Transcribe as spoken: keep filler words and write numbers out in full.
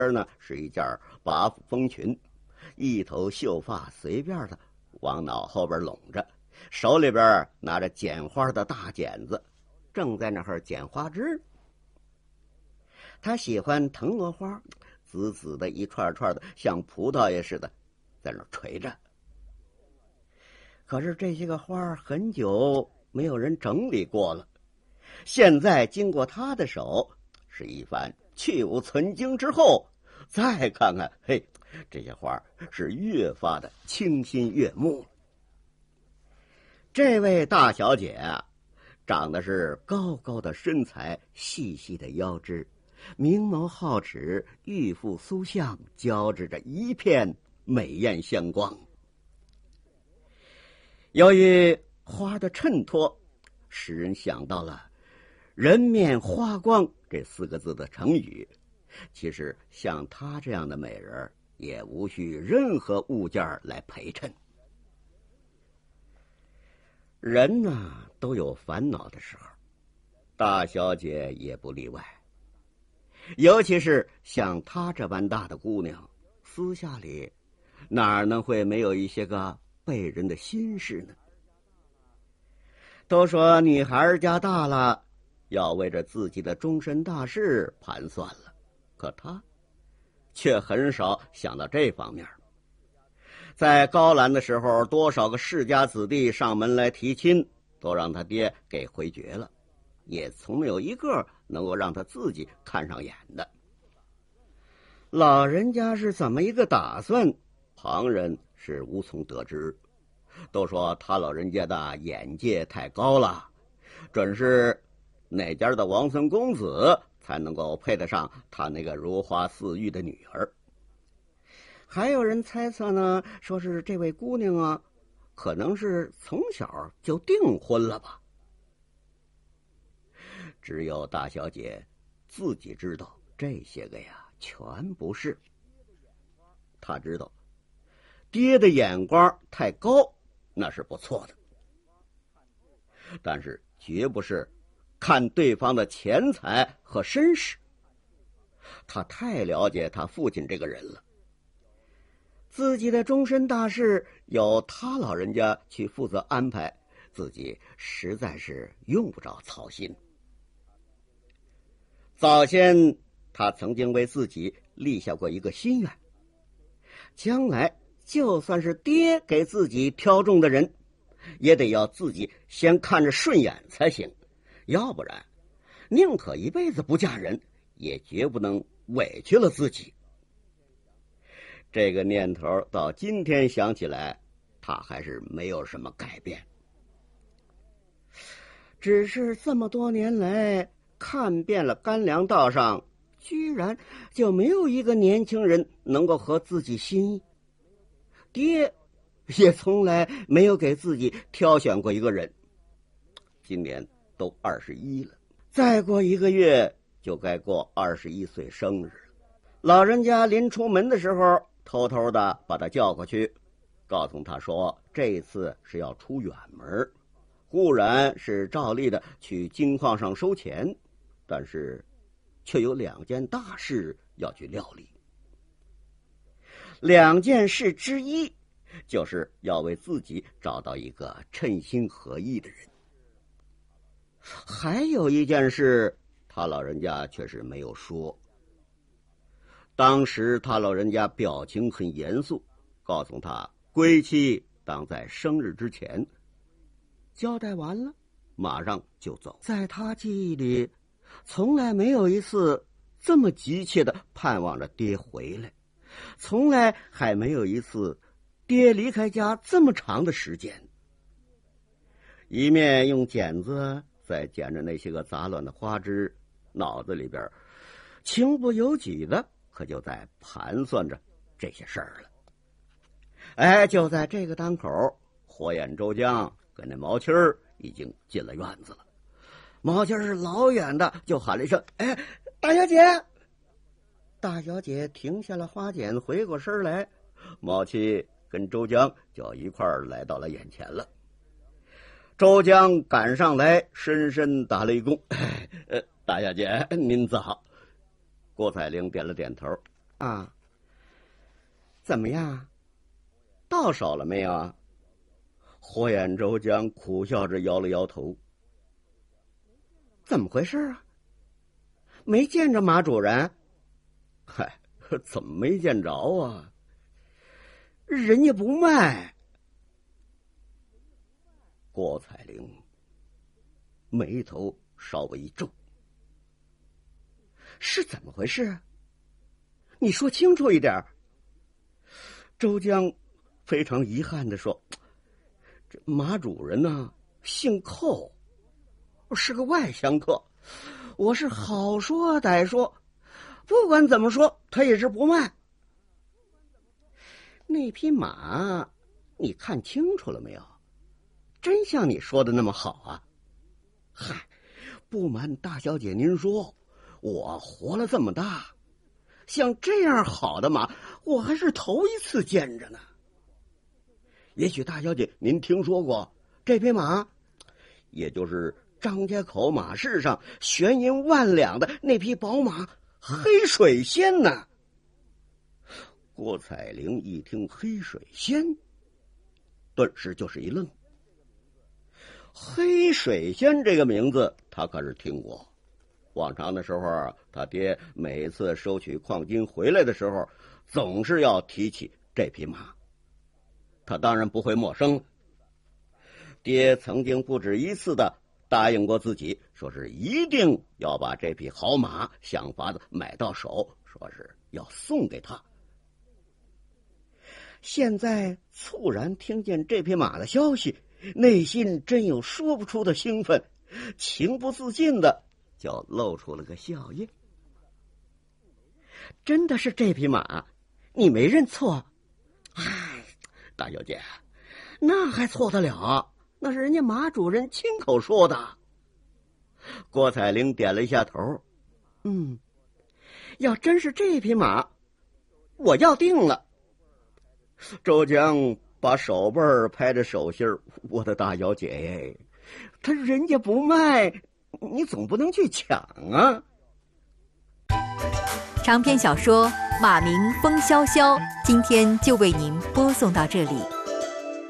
呢是一件八幅风裙，一头秀发随便的往脑后边拢着，手里边拿着剪花的大剪子，正在那儿剪花枝。他喜欢藤萝花，紫紫的一串串的，像葡萄叶似的，在那儿垂着。可是这些个花很久没有人整理过了，现在经过他的手，是一番去芜存菁之后，再看看，嘿，这些花是越发的清新悦目。这位大小姐啊，长得是高高的身材，细细的腰肢，明眸皓齿，玉肤酥相，交织着一片美艳香光。由于花的衬托，使人想到了人面花光这四个字的成语。其实像她这样的美人，也无需任何物件来陪衬。人呢，都有烦恼的时候，大小姐也不例外。尤其是像她这般大的姑娘，私下里哪能会没有一些个背人的心事呢？都说女孩家大了，要为着自己的终身大事盘算了，可她却很少想到这方面。在高兰的时候，多少个世家子弟上门来提亲，都让他爹给回绝了，也从没有一个能够让他自己看上眼的。老人家是怎么一个打算，旁人是无从得知。都说他老人家的眼界太高了，准是哪家的王孙公子才能够配得上他那个如花似玉的女儿。还有人猜测呢，说是这位姑娘啊，可能是从小就订婚了吧。只有大小姐自己知道，这些个呀全不是。她知道爹的眼光太高，那是不错的，但是绝不是看对方的钱财和身世。他太了解他父亲这个人了，自己的终身大事由他老人家去负责安排，自己实在是用不着操心。早先他曾经为自己立下过一个心愿，将来就算是爹给自己挑中的人，也得要自己先看着顺眼才行，要不然宁可一辈子不嫁人，也绝不能委屈了自己。这个念头到今天想起来，他还是没有什么改变。只是这么多年来看遍了甘凉道上，居然就没有一个年轻人能够合自己心意。爹也从来没有给自己挑选过一个人。今年都二十一了，再过一个月就该过二十一岁生日了。老人家临出门的时候，偷偷的把他叫过去，告诉他说，这次是要出远门，固然是照例的去金矿上收钱，但是却有两件大事要去料理。两件事之一，就是要为自己找到一个称心合意的人。还有一件事，他老人家却是没有说。当时他老人家表情很严肃，告诉他归期当在生日之前。交代完了，马上就走。在他记忆里，从来没有一次这么急切的盼望着爹回来，从来还没有一次爹离开家这么长的时间。一面用剪子在剪着那些个杂乱的花枝，脑子里边情不由己的可就在盘算着这些事儿了。哎，就在这个当口，火眼周江跟那毛七儿已经进了院子了。毛七儿是老远的就喊了一声：“哎，大小姐！”大小姐停下了花剪，回过身来，毛七跟周江就一块儿来到了眼前了。周江赶上来，深深打了一躬：“呃，大小姐您早。”郭彩玲点了点头：“ 啊，怎么样？到手了没有啊？火眼周江苦笑着摇了摇头。怎么回事啊？没见着马主人？嗨，怎么没见着啊？人家不卖。郭彩玲眉头稍微一皱。是怎么回事？你说清楚一点。周江非常遗憾地说：“这马主人呢，姓寇，是个外乡客。我是好说歹说，不管怎么说，他也是不卖。那匹马，你看清楚了没有？真像你说的那么好啊？嗨，不瞒大小姐您说，我活了这么大，像这样好的马，我还是头一次见着呢。也许大小姐您听说过这匹马，也就是张家口马市上悬银万两的那匹宝马黑水仙呢。”郭彩玲一听黑水仙，顿时就是一愣。黑水仙这个名字他可是听过，往常的时候他爹每次收取矿金回来的时候，总是要提起这匹马，他当然不会陌生了。爹曾经不止一次的答应过自己，说是一定要把这匹好马想法子买到手，说是要送给他。现在猝然听见这匹马的消息，内心真有说不出的兴奋，情不自禁的就露出了个笑靥。真的是这匹马，你没认错？唉，大小姐，那还错得了？那是人家马主人亲口说的。郭彩玲点了一下头，嗯，要真是这匹马，我要定了。周江把手背拍着手心，我的大小姐，他人家不卖，你总不能去抢啊。 长篇小说《马鸣风萧萧》今天就为您播送到这里。